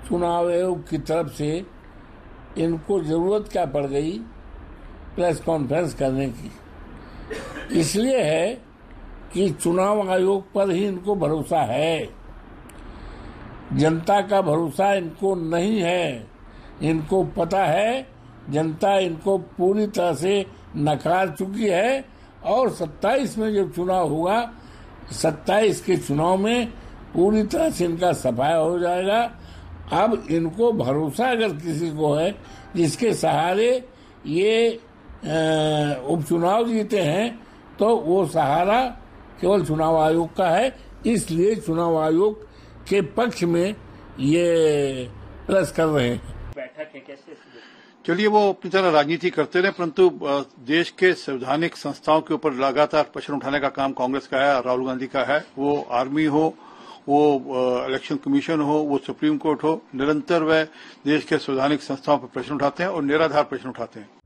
चुनाव आयोग की तरफ से इनको जरूरत क्या पड़ गई प्रेस कॉन्फ्रेंस करने की? इसलिए है कि चुनाव आयोग पर ही इनको भरोसा है, जनता का भरोसा इनको नहीं है। इनको पता है जनता इनको पूरी तरह से नकार चुकी है और 27 में जब चुनाव होगा, 27 के चुनाव में पूरी तरह से इनका सफाया हो जाएगा। अब इनको भरोसा अगर किसी को है जिसके सहारे ये उपचुनाव जीते हैं, तो वो सहारा केवल चुनाव आयोग का है। इसलिए चुनाव आयोग के पक्ष में ये प्रेस कर रहे हैं। बैठक है कैसे? चलिए, वो अपनी तरह राजनीति करते रहे, परंतु देश के संवैधानिक संस्थाओं के ऊपर लगातार प्रश्न उठाने का काम कांग्रेस का है, राहुल गांधी का है। वो आर्मी हो, वो इलेक्शन कमीशन हो, वो सुप्रीम कोर्ट हो, निरंतर वह देश के संवैधानिक संस्थाओं पर प्रश्न उठाते हैं और निराधार प्रश्न उठाते हैं।